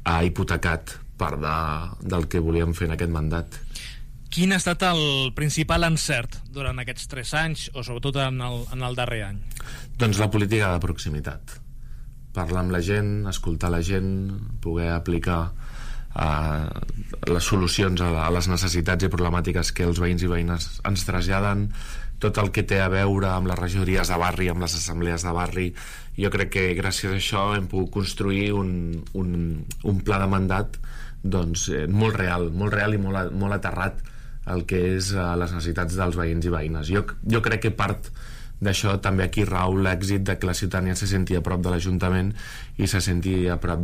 ha hipotecat part del que volíem fer en aquest mandat. Quin ha estat el principal encert durant aquests 3 anys, o sobretot en el darrer any? Doncs la política de proximitat. Parlar amb la gent, escoltar la gent, poder aplicar les solucions a les necessitats i problemàtiques que els veïns i veïnes ens traslladen, tot el que té a veure amb les regidories de barri, amb les assemblees de barri. Jo crec que gràcies a això hem pogut construir un pla de mandat doncs, molt real i molt aterrat el que és les necessitats dels veïns i veïnes. Jo crec que part d'això també aquí rau l'èxit de que la ciutadania se senti a prop de l'Ajuntament i se senti a prop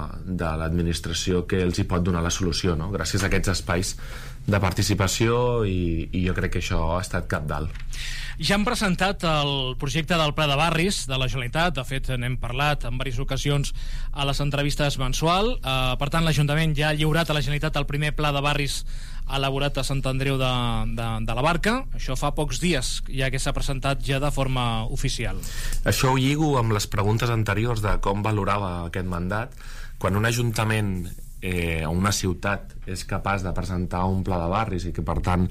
de l'administració que els hi pot donar la solució, no? Gràcies a aquests espais de participació, i jo crec que això ha estat cabdal. Ja han presentat el projecte del Pla de Barris de la Generalitat. De fet, n'hem parlat en diverses ocasions a les entrevistes mensual. Per tant, l'Ajuntament ja ha lliurat a la Generalitat el primer Pla de Barris elaborat a Sant Andreu de la Barca. Això fa pocs dies ja que s'ha presentat ja de forma oficial. Això ho lligo amb les preguntes anteriors de com valorava aquest mandat. Quan un ajuntament o una ciutat és capaç de presentar un pla de barris i que per tant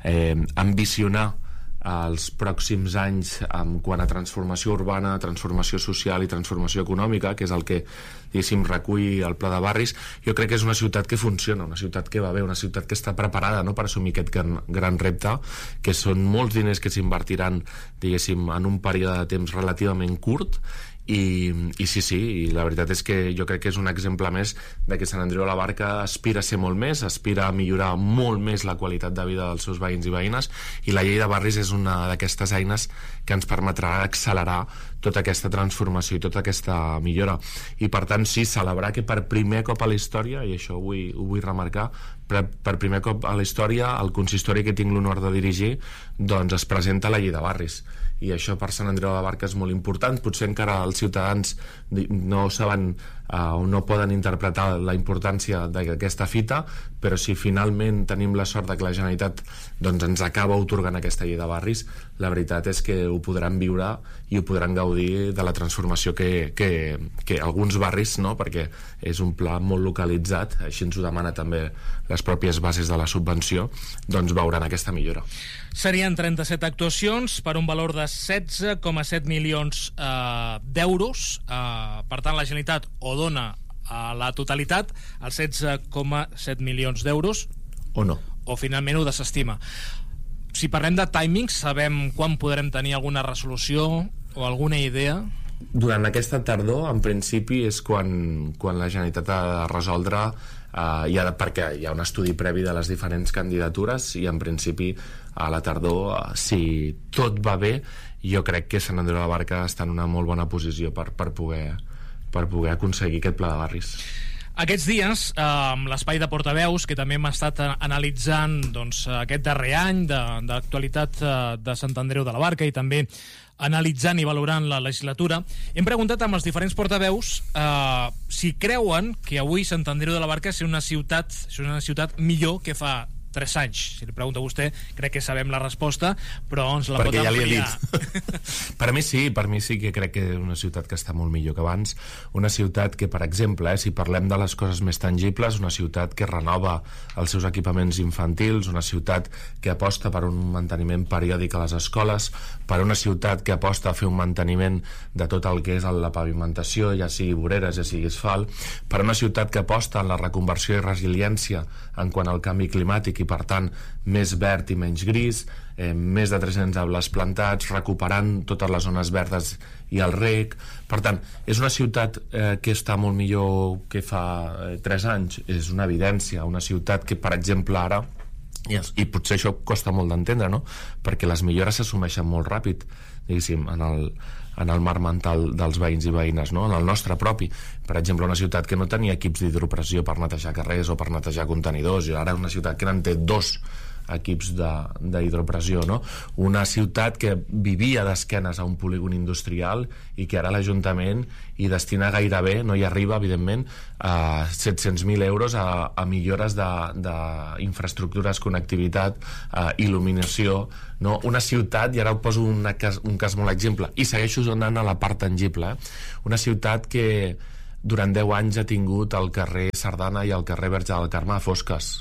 ambicionar els pròxims anys en quant a transformació urbana, transformació social i transformació econòmica, que és el que diguéssim recull el pla de barris, jo crec que és una ciutat que funciona, una ciutat que va bé, una ciutat que està preparada, no?, per assumir aquest gran repte, que són molts diners que s'invertiran, diguéssim, en un període de temps relativament curt. I sí, i la veritat és que jo crec que és un exemple més de que Sant Andreu de la Barca aspira a ser molt més, aspira a millorar molt més la qualitat de vida dels seus veïns i veïnes, i la llei de barris és una d'aquestes eines que ens permetrà accelerar tota aquesta transformació i tota aquesta millora. I per tant sí, celebrar que per primer cop a la història, i això ho vull remarcar, per primer cop a la història el consistori que tinc l'honor de dirigir doncs es presenta la llei de barris, i això per Sant Andreu de la Barca és molt important. Potser encara els ciutadans no saben o no poden interpretar la importància d'aquesta fita, però si finalment tenim la sort de que la Generalitat doncs, ens acaba atorgant aquesta llei de barris, la veritat és que ho podran viure i ho podran gaudir de la transformació que alguns barris, no?, perquè és un pla molt localitzat, així ens ho demana també les pròpies bases de la subvenció, doncs veuran aquesta millora. Serien 37 actuacions per un valor de 16,7 milions d'euros. Per tant, la Generalitat o dona la totalitat, els 16,7 milions d'euros, o no, o finalment ho desestima. Si parlem de timings, sabem quan podrem tenir alguna resolució o alguna idea? Durant aquesta tardor, en principi, és quan la Generalitat ha de resoldre, perquè hi ha un estudi previ de les diferents candidatures, i en principi a la tardor, si tot va bé, jo crec que Sant Andreu de la Barca està en una molt bona posició per poder aconseguir aquest pla de barris. Aquests dies, amb l'espai de portaveus, que també hem estat analitzant doncs, aquest darrer any de l'actualitat de Sant Andreu de la Barca, i també analitzant i valorant la legislatura, hem preguntat amb els diferents portaveus si creuen que avui Sant Andreu de la Barca és una ciutat millor que fa 3 anys. Si li pregunta a vostè, crec que sabem la resposta, però ens la pot ampliar. Perquè ja li he dit. Per mi sí que crec que és una ciutat que està molt millor que abans, una ciutat que, per exemple, si parlem de les coses més tangibles, una ciutat que renova els seus equipaments infantils, una ciutat que aposta per un manteniment periòdic a les escoles, per una ciutat que aposta a fer un manteniment de tot el que és la pavimentació, ja sigui voreres, ja sigui asfalt, per una ciutat que aposta en la reconversió i resiliència en quant al canvi climàtic, i per tant més verd i menys gris, més de 300 arbres plantats, recuperant totes les zones verdes i el reg. Per tant, és una ciutat que està molt millor que fa 3 anys, és una evidència. Una ciutat que, per exemple, ara, i potser això costa molt d'entendre, no?, perquè les millores s'assumeixen molt ràpid, diguéssim, en el marc mental dels veïns i veïnes, no?, en el nostre propi. Per exemple, una ciutat que no tenia equips d'hidropressió per netejar carrers o per netejar contenidors, i ara és una ciutat que en té 2 equips d'hidropressió, no? Una ciutat que vivia d'esquenes a un polígon industrial i que ara l'Ajuntament hi destina gairebé, no hi arriba, evidentment, a 700.000 euros a millores d'infraestructures, connectivitat, il·luminació, no? Una ciutat, i ara poso un cas molt exemple, i segueixo anant a la part tangible, una ciutat que durant 10 anys ha tingut el carrer Sardana i el carrer Verge del Carme fosques,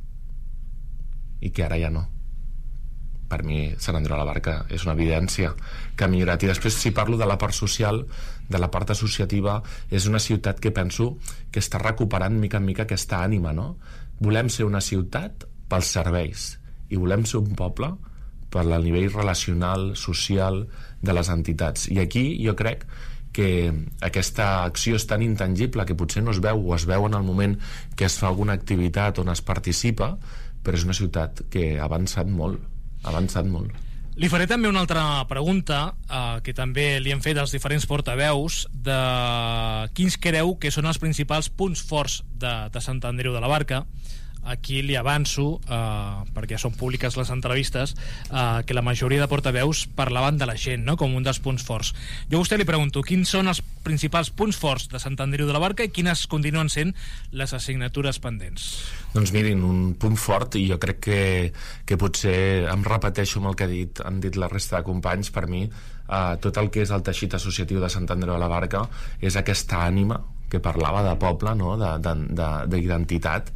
i que ara ja no. Per mi Sant Andreu de la Barca és una evidència que ha millorat. I després, si parlo de la part social, de la part associativa, és una ciutat que penso que està recuperant mica en mica aquesta ànima, no? Volem ser una ciutat pels serveis i volem ser un poble per al nivell relacional, social de les entitats. I aquí jo crec que aquesta acció és tan intangible que potser no es veu o es veu en el moment que es fa alguna activitat on es participa, però és una ciutat que ha avançat molt. Li faré també una altra pregunta que també li hem fet als diferents portaveus de quins creu que són els principals punts forts de Sant Andreu de la Barca. Aquí li avanço, perquè són públiques les entrevistes, que la majoria de portaveus parlaven de la gent, no?, com un dels punts forts. Jo a vostè li pregunto, quins són els principals punts forts de Sant Andreu de la Barca i quines continuen sent les assignatures pendents? Doncs mirin, un punt fort, i jo crec que potser em repeteixo amb el que han dit la resta de companys, per mi tot el que és el teixit associatiu de Sant Andreu de la Barca és aquesta ànima que parlava de poble, no?, d'identitat,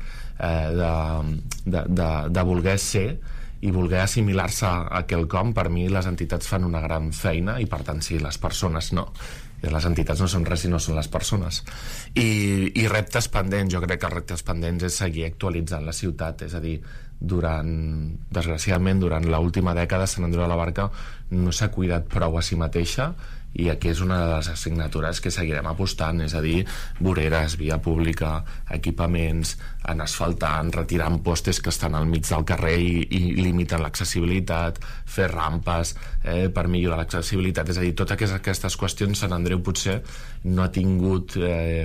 de voler ser i voler assimilar-se a quelcom. Per mi les entitats fan una gran feina i per tant sí, les persones no, les entitats no són res si no són les persones. I reptes pendents, jo crec que els reptes pendents és seguir actualitzant la ciutat, és a dir, desgraciadament durant l'última dècada Sant Andreu de la Barca no s'ha cuidat prou a si mateixa, i aquí és una de les assignatures que seguirem apostant, és a dir, voreres, via pública, equipaments, en asfaltant, retirant postes que estan al mig del carrer i limiten l'accessibilitat, fer rampes per millorar l'accessibilitat, és a dir, totes aquestes qüestions Sant Andreu potser no ha tingut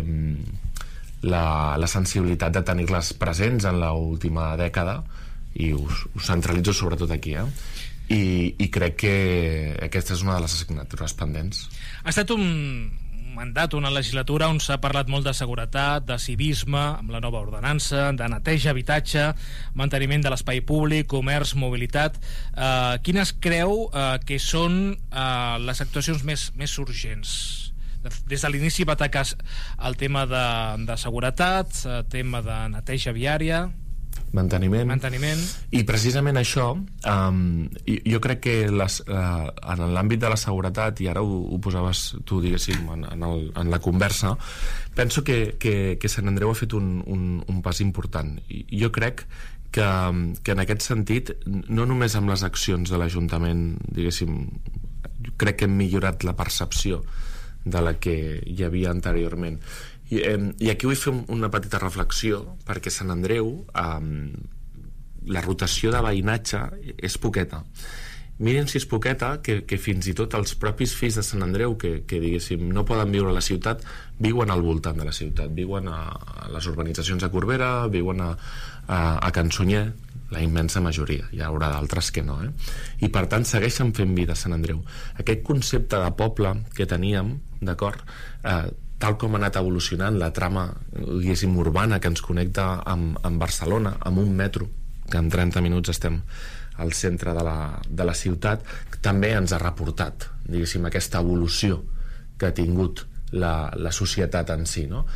la sensibilitat de tenir-les presents en l'última dècada, i ho centralitzo sobretot aquí, i crec que aquesta és una de les assignatures pendents. Ha estat un mandat, una legislatura on s'ha parlat molt de seguretat, de civisme, amb la nova ordenança, de neteja, habitatge, manteniment de l'espai públic, comerç, mobilitat. Quines creu que són les actuacions més urgents? Des de l'inici va atacar el tema de seguretat, el tema de neteja viària, manteniment. I precisament això, jo crec que en l'àmbit de la seguretat, i ara ho posaves tu, diguéssim, en la conversa, penso que Sant Andreu ha fet un pas important. Jo crec que en aquest sentit, no només amb les accions de l'Ajuntament, diguéssim, crec que hem millorat la percepció de la que hi havia anteriorment. I aquí vull fer una petita reflexió, perquè Sant Andreu, la rotació de veïnatge és poqueta. Miren si és poqueta, que fins i tot els propis fills de Sant Andreu, que diguéssim no poden viure a la ciutat, viuen al voltant de la ciutat, viuen a les urbanitzacions de Corbera, viuen a Can Sunyer, la immensa majoria, hi haurà d'altres que no, i per tant segueixen fent vida a Sant Andreu. Aquest concepte de poble que teníem, d'acord, tal com ha anat evolucionant la trama, diguéssim, urbana que ens connecta amb Barcelona, amb un metro, que en 30 minuts estem al centre de la ciutat, també ens ha reportat, diguéssim, aquesta evolució que ha tingut la societat en si, no?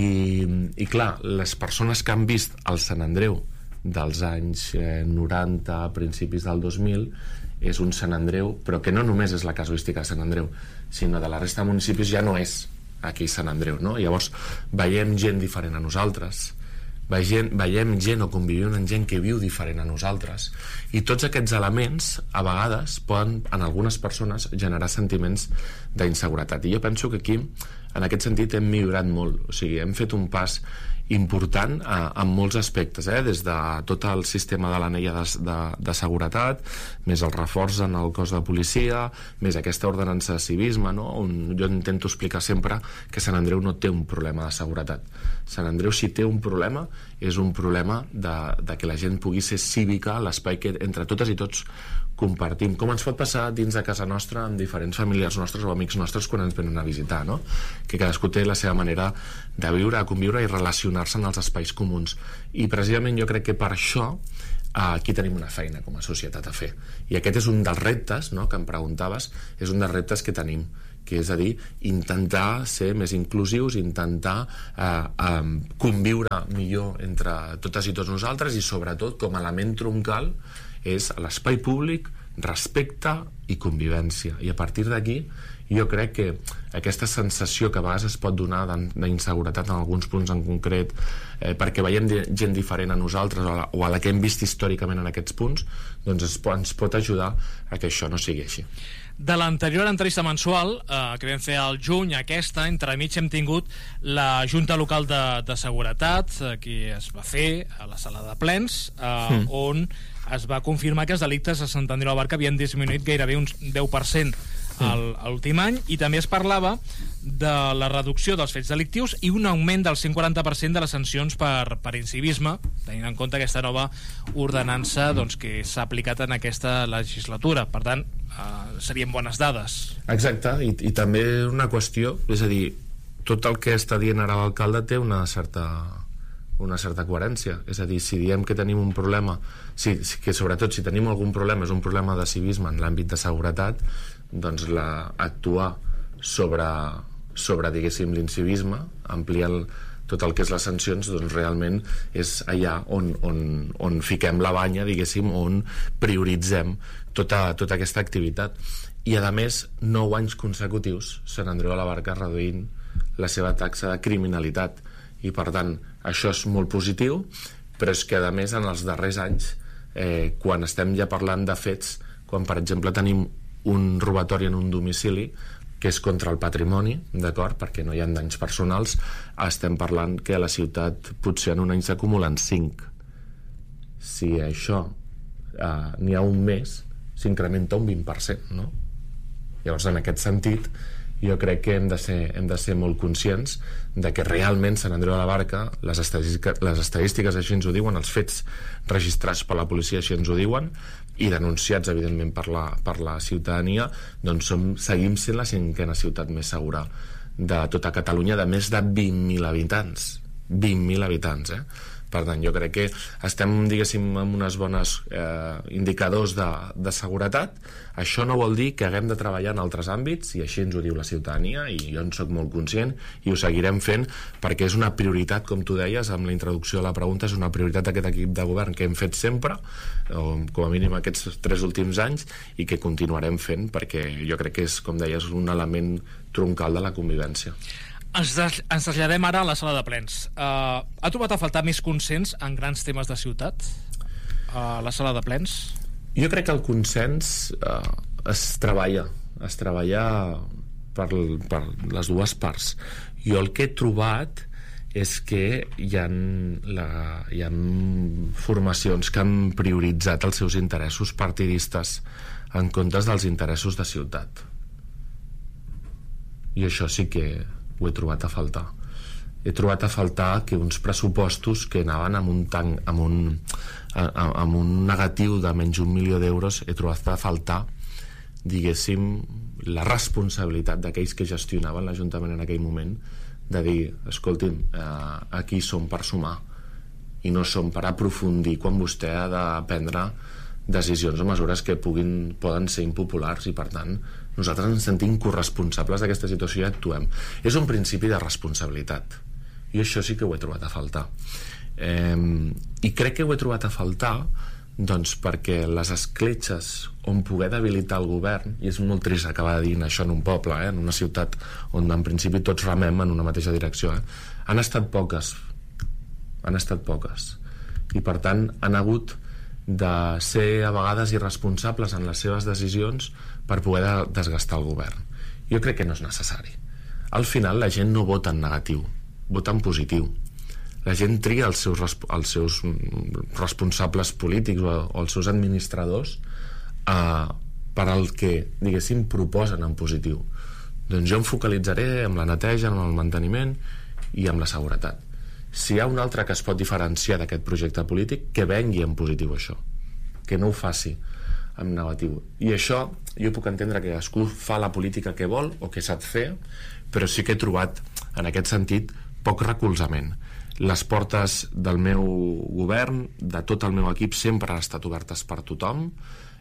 I clar, les persones que han vist el Sant Andreu dels anys 90, principis del 2000, és un Sant Andreu, però que no només és la casuística de Sant Andreu, sinó de la resta de municipis ja no és aquí Sant Andreu, no? Llavors veiem gent diferent a nosaltres, veiem gent o convivim amb gent que viu diferent a nosaltres, i tots aquests elements a vegades poden en algunes persones generar sentiments d'inseguretat, i jo penso que aquí en aquest sentit hem millorat molt, o sigui, hem fet un pas important en molts aspectes, des de tot el sistema de l'anella de seguretat, més el reforç en el cos de policia, més aquesta ordenança de civisme, no? On jo intento explicar sempre que Sant Andreu no té un problema de seguretat. Sant Andreu, si té un problema, és un problema de que la gent pugui ser cívica, l'espai que entre totes i tots compartim, com ens pot passar dins de casa nostra amb diferents familiars nostres o amics nostres quan ens venen a visitar, no? Que cadascú té la seva manera de viure, de conviure i relacionar-se en els espais comuns, i precisament jo crec que per això aquí tenim una feina com a societat a fer, i aquest és un dels reptes, no?, que em preguntaves, és un dels reptes que tenim, que és a dir, intentar ser més inclusius, intentar conviure millor entre totes i tots nosaltres, i sobretot com a element troncal és l'espai públic, respecte i convivència. I a partir d'aquí jo crec que aquesta sensació que a vegades es pot donar d'inseguretat en alguns punts en concret, perquè veiem gent diferent a nosaltres o a la que hem vist històricament en aquests punts, doncs ens pot ajudar a que això no sigui així. De l'anterior entrevista mensual que vam fer al juny, aquesta, entremig hem tingut la Junta Local de Seguretat, que es va fer a la sala de plens, on es va confirmar que els delictes a Sant Andreu de la Barca havien disminuït gairebé un 10% a l'últim any, i també es parlava de la reducció dels fets delictius i un augment del 140% de les sancions per incivisme, tenint en compte aquesta nova ordenança que s'ha aplicat en aquesta legislatura. Per tant, serien bones dades. Exacte, i també una qüestió, és a dir, tot el que està dient ara l'alcalde té una certa coherència. És a dir, si diem que tenim un problema, que sobretot si tenim algun problema és un problema de civisme en l'àmbit de seguretat, doncs actuar sobre diguéssim, l'incivisme, ampliant tot el que és les sancions, doncs realment és allà on fiquem la banya, diguéssim, on prioritzem tota aquesta activitat. I a més, 9 anys consecutius Sant Andreu de la Barca reduint la seva taxa de criminalitat, i per tant això és molt positiu, però és que a més en els darrers anys, quan estem ja parlant de fets, quan per exemple tenim un robatori en un domicili que és contra el patrimoni, d'acord, perquè no hi ha danys personals, estem parlant que a la ciutat potser en un any s'acumulen 5. Si això n'hi ha un mes, s'incrementa un 20%, no? Llavors, en aquest sentit, jo crec que hem de ser molt conscients de que realment Sant Andreu de la Barca, les estadístiques així ens ho diuen, els fets registrats per la policia així ens ho diuen, i denunciats evidentment per la ciutadania, doncs seguim sent la 5a ciutat més segura de tota Catalunya, de més de 20.000 habitants. 20.000 habitants, Per tant, jo crec que estem, diguéssim, amb unes bones indicadors de seguretat. Això no vol dir que haguem de treballar en altres àmbits, i així ens ho diu la ciutadania, i jo en soc molt conscient, i ho seguirem fent, perquè és una prioritat, com tu deies, amb la introducció de la pregunta, és una prioritat d'aquest equip de govern que hem fet sempre, o com a mínim aquests 3 últims anys, i que continuarem fent, perquè jo crec que és, com deies, un element troncal de la convivència. Ens traslladem ara a la sala de plens. Ha trobat a faltar més consens en grans temes de ciutat a la sala de plens? Jo crec que el consens es treballa per les dues parts. Jo el que he trobat és que hi ha formacions que han prioritzat els seus interessos partidistes en comptes dels interessos de ciutat, i això sí que ho he trobat a faltar. He trobat a faltar que uns pressupostos que anaven amb un negatiu de menys d'un milió d'euros, he trobat a faltar, diguéssim, la responsabilitat d'aquells que gestionaven l'Ajuntament en aquell moment, de dir, escolti'm, aquí som per sumar i no som per aprofundir quan vostè ha de prendre decisions o mesures que poden ser impopulars, i per tant nosaltres ens sentim corresponsables d'aquesta situació i actuem. És un principi de responsabilitat, i això sí que ho he trobat a faltar, i crec que ho he trobat a faltar doncs perquè les escletxes on poder debilitar el govern, i és molt trist acabar dient això en un poble, en una ciutat on en principi tots remem en una mateixa direcció, han estat poques, i per tant han hagut de ser a vegades irresponsables en les seves decisions per poder desgastar el govern. Jo crec que no és necessari. Al final la gent no vota en negatiu, vota en positiu. La gent tria els seus responsables polítics o els seus administradors per al que, diguéssim, proposen en positiu. Doncs jo em focalitzaré en la neteja, en el manteniment i en la seguretat. Si hi ha un altre que es pot diferenciar d'aquest projecte polític, que vengui en positiu això, que no ho faci en negatiu. I això jo puc entendre que cadascú fa la política que vol o que sap fer, però sí que he trobat en aquest sentit poc recolzament. Les portes del meu govern, de tot el meu equip, sempre han estat obertes per tothom,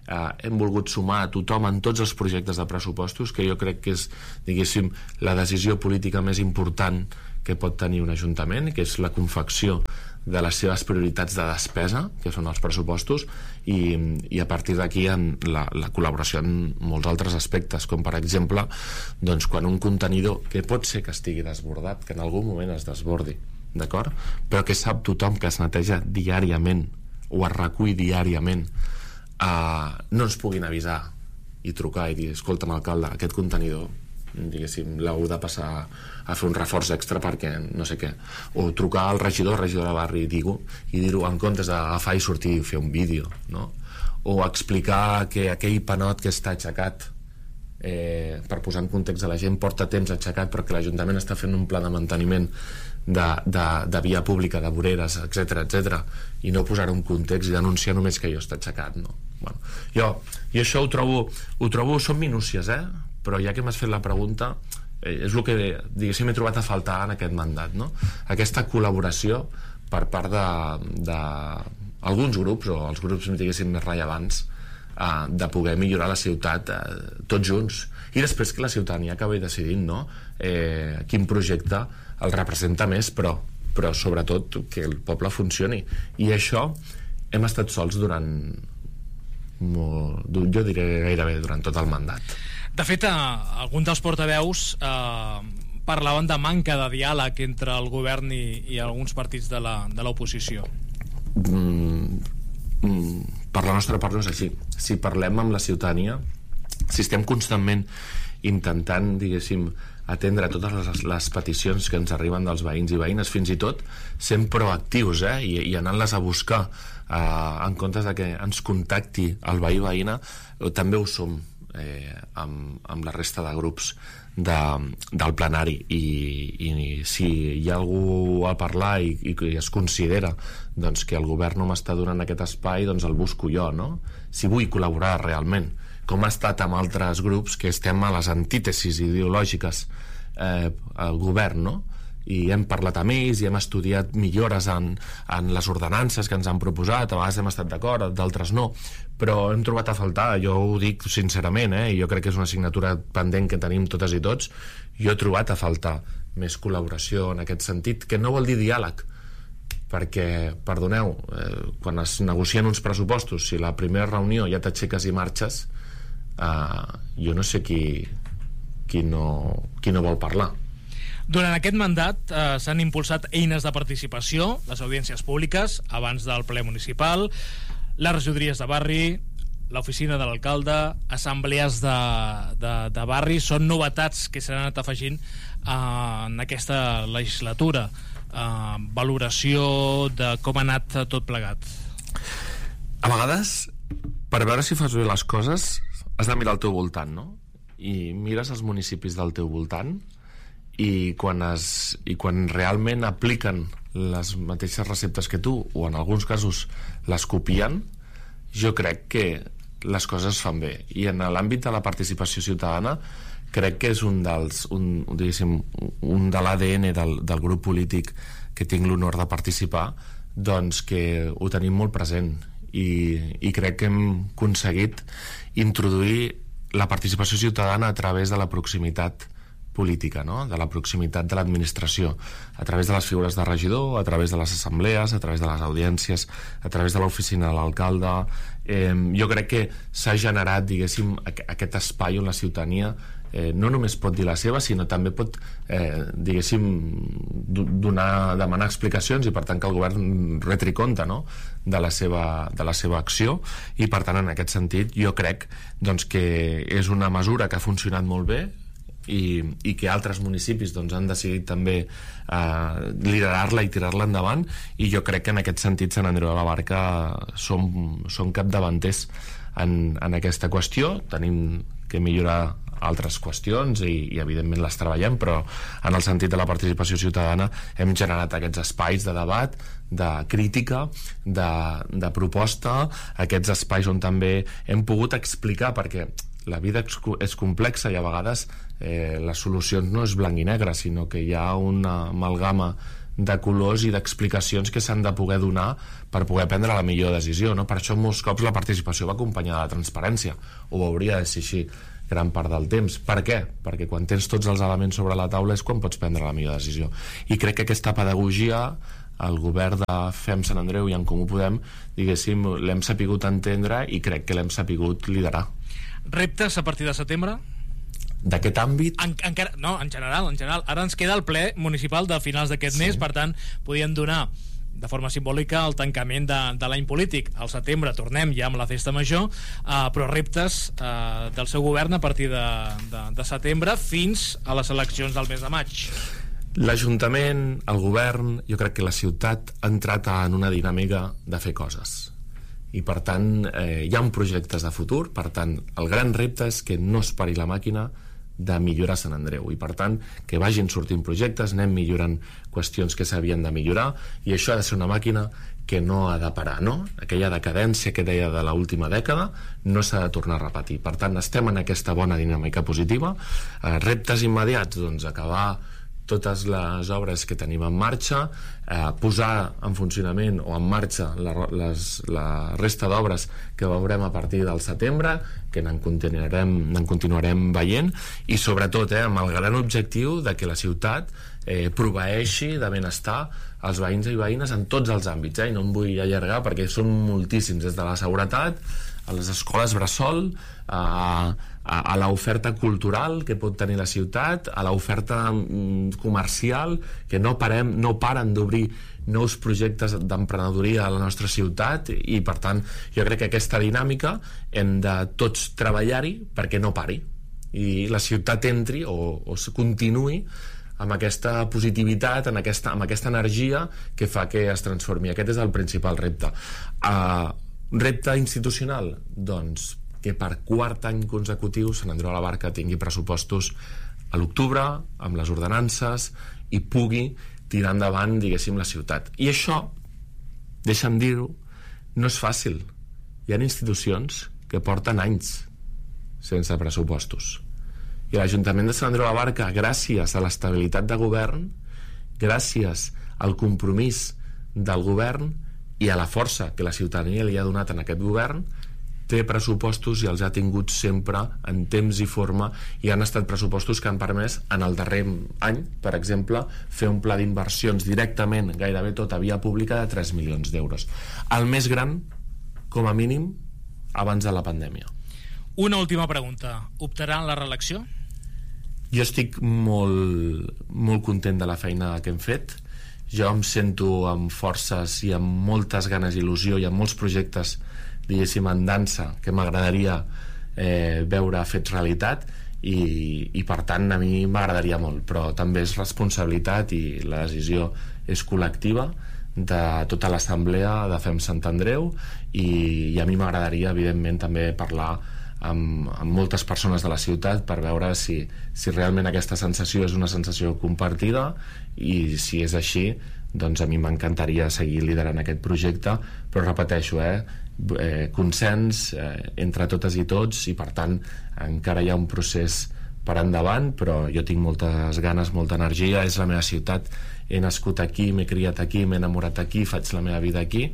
hem volgut sumar a tothom en tots els projectes de pressupostos, que jo crec que és, diguéssim, la decisió política més important que pot tenir un ajuntament, que és la confecció de les seves prioritats de despesa, que són els pressupostos, i a partir d'aquí la col·laboració en molts altres aspectes, com per exemple doncs, quan un contenidor que pot ser que estigui desbordat, que en algun moment es desbordi, d'acord? Però que sap tothom que es neteja diàriament o es recull diàriament, no ens puguin avisar i trucar i dir, escolta'm, alcalde, aquest contenidor, diguéssim, l'heu de passar a fer un reforç extra perquè no sé què, o trucar al regidor de barri i dir-ho en comptes d'agafar i sortir i fer un vídeo, no? O explicar que aquell panot que està aixecat, per posar en context a la gent, porta temps aixecat perquè l'Ajuntament està fent un pla de manteniment de via pública, de voreres, etc, i no posar un context i denunciar només que allò està aixecat, no? Bueno, jo això ho trobo, són minúcies, però ja que m'has fet la pregunta, és el que, diguéssim, he trobat a faltar en aquest mandat, no? Aquesta col·laboració per part d'alguns grups, o els grups, diguéssim, més rellevants, de poder millorar la ciutat tots junts, i després que la ciutadania acabi decidint, no? Quin projecte el representa més, però sobretot que el poble funcioni. I això hem estat sols durant jo diré gairebé durant tot el mandat. De fet, alguns dels portaveus parlaven de manca de diàleg entre el govern i alguns partits de l'oposició. Per la nostra part no és així. Si parlem amb la ciutadania, si estem constantment intentant, diguéssim, atendre totes les peticions que ens arriben dels veïns i veïnes, fins i tot sent proactius, i anant-les a buscar en comptes de que ens contacti el veí veïna, també ho som amb la resta de grups del plenari, i si hi ha algú a parlar i es considera doncs, que el govern no m'està donant aquest espai, doncs el busco jo, no? Si vull col·laborar realment, com ha estat amb altres grups que estem a les antítesis ideològiques al govern, no? I hem parlat amb ells i hem estudiat millores en les ordenances que ens han proposat. A vegades hem estat d'acord, d'altres no, però hem trobat a faltar, jo ho dic sincerament, i jo crec que és una assignatura pendent que tenim totes i tots. Jo he trobat a faltar més col·laboració en aquest sentit, que no vol dir diàleg, perquè, perdoneu, quan es negocien uns pressupostos, si la primera reunió ja t'aixeques i marxes, jo no sé qui no vol parlar. Durant aquest mandat s'han impulsat eines de participació, les audiències públiques abans del ple municipal, les regidories de barri, l'oficina de l'alcalde, assemblees de barri. Són novetats que s'han anat afegint en aquesta legislatura. Valoració de com ha anat tot plegat. A vegades, per veure si fas bé les coses, has de mirar al teu voltant, no? I mires els municipis del teu voltant, i quan realment apliquen les mateixes receptes que tu, o en alguns casos les copien, jo crec que les coses es fan bé. I en l'àmbit de la participació ciutadana crec que és un de l'ADN del grup polític que tinc l'honor de participar, doncs que ho tenim molt present, i crec que hem aconseguit introduir la participació ciutadana a través de la proximitat política, no? De la proximitat de l'administració, a través de les figures de regidor, a través de les assemblees, a través de les audiències, a través de l'oficina de l'alcalde. Jo crec que s'ha generat, diguéssim, aquest espai on la ciutadania no només pot dir la seva, sinó també pot, diguéssim, demanar explicacions, i per tant que el govern retri compte, no? de la seva acció, i per tant en aquest sentit jo crec doncs, que és una mesura que ha funcionat molt bé, i que altres municipis doncs, han decidit també liderar-la i tirar-la endavant, i jo crec que en aquest sentit Sant Andreu de la Barca som capdavanters en aquesta qüestió. Tenim que millorar altres qüestions i evidentment les treballem, però en el sentit de la participació ciutadana hem generat aquests espais de debat, de crítica, de proposta, aquests espais on també hem pogut explicar, perquè la vida és complexa i a vegades les solucions no és blanc i negre, sinó que hi ha una amalgama de colors i d'explicacions que s'han de poder donar per poder prendre la millor decisió, no? Per això molts cops la participació va acompanyada de transparència, o hauria de ser així gran part del temps. Per què? Perquè quan tens tots els elements sobre la taula és quan pots prendre la millor decisió. I crec que aquesta pedagogia el govern de FEM Sant Andreu i en Comú Podem, diguéssim, l'hem sapigut entendre i crec que l'hem sapigut liderar. Reptes a partir de setembre? D'aquest àmbit? Encara, no, en general. Ara ens queda el ple municipal de finals d'aquest mes, per tant, podien donar de forma simbòlica el tancament de l'any polític. Al setembre tornem ja amb la festa major, però reptes del seu govern a partir de setembre fins a les eleccions del mes de maig. L'Ajuntament, el govern, jo crec que la ciutat ha entrat en una dinàmica de fer coses. I per tant hi ha projectes de futur, per tant el gran repte és que no es pari la màquina de millorar Sant Andreu, i per tant que vagin sortint projectes, anem millorant qüestions que s'havien de millorar, i això ha de ser una màquina que no ha de parar, no? Aquella decadència que deia de l'última dècada no s'ha de tornar a repetir. Per tant estem en aquesta bona dinàmica positiva. Reptes immediats, doncs acabar totes les obres que tenim en marxa, posar en funcionament o en marxa la resta d'obres que veurem a partir del setembre, que n'en continuarem veient, i sobretot amb el gran objectiu de que la ciutat proveeixi de benestar als veïns i veïnes en tots els àmbits, i no em vull allargar perquè són moltíssims, des de la seguretat a les escoles bressol, a l'oferta cultural que pot tenir la ciutat, a l'oferta comercial, que no paren d'obrir nous projectes d'emprenedoria a la nostra ciutat, i per tant jo crec que aquesta dinàmica hem de tots treballar-hi perquè no pari i la ciutat entri o continuï amb aquesta positivitat, amb aquesta energia que fa que es transformi. Aquest és el principal repte. Repte institucional? Doncs que per quart any consecutiu Sant Andreu de la Barca tingui pressupostos a l'octubre, amb les ordenances, i pugui tirar endavant, diguéssim, la ciutat. I això, deixa'm dir-ho, no és fàcil. Hi ha institucions que porten anys sense pressupostos. I l'Ajuntament de Sant Andreu de la Barca, gràcies a l'estabilitat de govern, gràcies al compromís del govern i a la força que la ciutadania li ha donat en aquest govern, té pressupostos i els ha tingut sempre en temps i forma, i han estat pressupostos que han permès en el darrer any, per exemple, fer un pla d'inversions directament, gairebé tota via pública, de 3 milions d'euros. El més gran, com a mínim, abans de la pandèmia. Una última pregunta. Optarà en la reelecció? Jo estic molt content de la feina que hem fet. Jo em sento amb forces i amb moltes ganes i il·lusió i amb molts projectes, diguéssim, en dansa que m'agradaria veure fets realitat, i per tant a mi m'agradaria molt, però també és responsabilitat i la decisió és col·lectiva de tota l'assemblea de FEM Sant Andreu, i a mi m'agradaria evidentment també parlar amb moltes persones de la ciutat per veure si realment aquesta sensació és una sensació compartida, i si és així, doncs a mi m'encantaria seguir liderant aquest projecte, però repeteixo, consens entre totes i tots, i per tant encara hi ha un procés per endavant, però jo tinc moltes ganes, molta energia, és la meva ciutat, he nascut aquí, m'he criat aquí, m'he enamorat aquí, faig la meva vida aquí,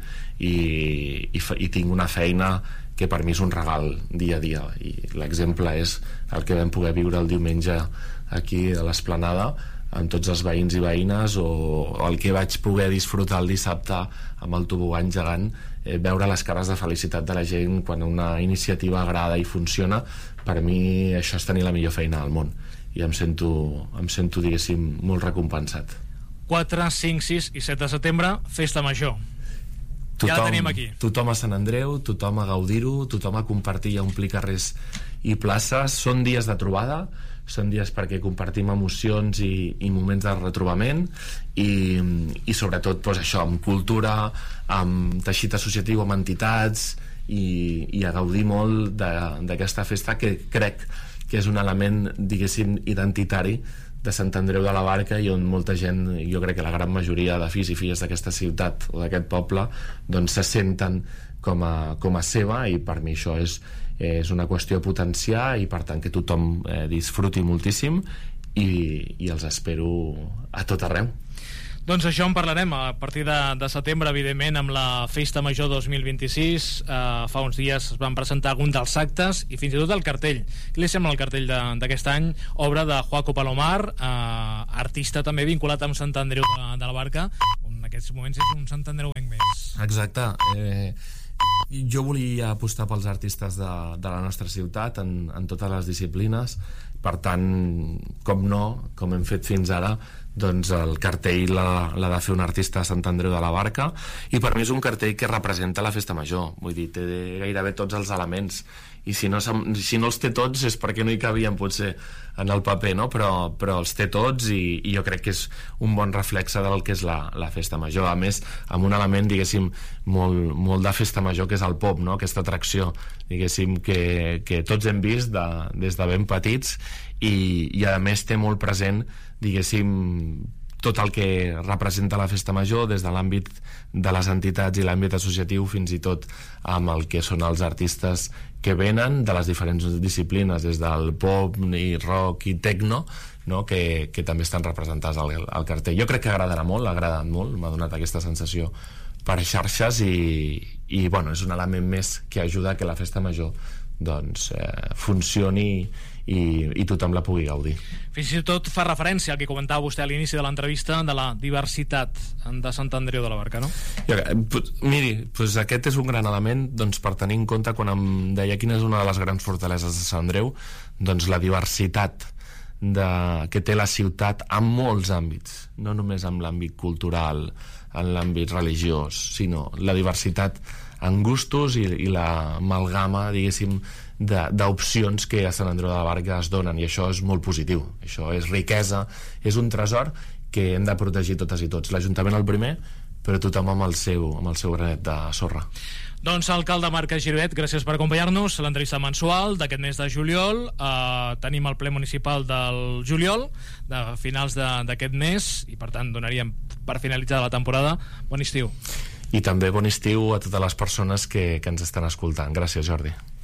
i tinc una feina que per mi és un regal dia a dia, i l'exemple és el que vam poder viure el diumenge aquí a l'Esplanada amb tots els veïns i veïnes, o el que vaig poder disfrutar el dissabte amb el tobogan gegant, veure les cares de felicitat de la gent quan una iniciativa agrada i funciona. Per mi això és tenir la millor feina del món, i em sento diguéssim molt recompensat. 4, 5, 6 i 7 de setembre, festa major. Ja la tenim aquí. Tothom a Sant Andreu, tothom a gaudir-ho, tothom a compartir i a omplir carrers i places. Són dies de trobada, són dies perquè compartim emocions i moments de retrobament, i sobretot doncs això, amb cultura, amb teixit associatiu, amb entitats, i a gaudir molt d'aquesta festa, que crec que és un element, diguéssim, identitari de Sant Andreu de la Barca, i on molta gent, jo crec que la gran majoria de fills i filles d'aquesta ciutat o d'aquest poble, doncs se senten com a seva, i per mi això és una qüestió a potenciar, i per tant que tothom disfruti moltíssim, i els espero a tot arreu. Doncs això en parlarem a partir de setembre, evidentment, amb la Festa Major 2026. Fa uns dies es van presentar alguns dels actes i fins i tot el cartell. Què li sembla el cartell d'aquest any? Obra de Joaco Palomar, artista també vinculat amb Sant Andreu de la Barca, on en aquests moments és un Sant Andreuenc més. Exacte. Jo volia apostar pels artistes de la nostra ciutat en totes les disciplines. Per tant, com hem fet fins ara, doncs el cartell l'ha de fer un artista de Sant Andreu de la Barca, i per mi és un cartell que representa la Festa Major. Vull dir, té gairebé tots els elements, i si no els té tots és perquè no hi cabien potser en el paper, no? Però els té tots, i jo crec que és un bon reflexe del que és la Festa Major. A més, amb un element, diguéssim, molt de Festa Major, que és el pop, no? Aquesta atracció, diguéssim, que tots hem vist des de ben petits, i a més té molt present, diguéssim, tot el que representa la Festa Major, des de l'àmbit de les entitats i l'àmbit associatiu, fins i tot amb el que són els artistes que venen de les diferents disciplines, des del pop i rock i techno, no? que també estan representats al cartell. Jo crec que agradarà molt, ha agradat molt, m'ha donat aquesta sensació per xarxes, i bueno, és un element més que ajuda a que la Festa Major doncs funcioni i tothom la pugui gaudir. Fins i tot fa referència al que comentava vostè a l'inici de l'entrevista, de la diversitat de Sant Andreu de la Barca, no? Miri, doncs aquest és un gran element, doncs, per tenir en compte, quan em deia quina és una de les grans fortaleses de Sant Andreu, doncs la diversitat que té la ciutat en molts àmbits, no només en l'àmbit cultural, en l'àmbit religiós, sinó la diversitat en gustos i l'amalgama, diguéssim, d'opcions que a Sant Andreu de la Barca es donen, i això és molt positiu. Això és riquesa, és un tresor que hem de protegir totes i tots. L'Ajuntament el primer, però tothom amb el seu granet de sorra. Doncs alcalde Marc Giribet, gràcies per acompanyar-nos a l'entrevista mensual d'aquest mes de juliol. Tenim el ple municipal del juliol, de finals d'aquest mes, i per tant donaríem per finalitzada la temporada. Bon estiu. I també bon estiu a totes les persones que ens estan escoltant. Gràcies, Jordi.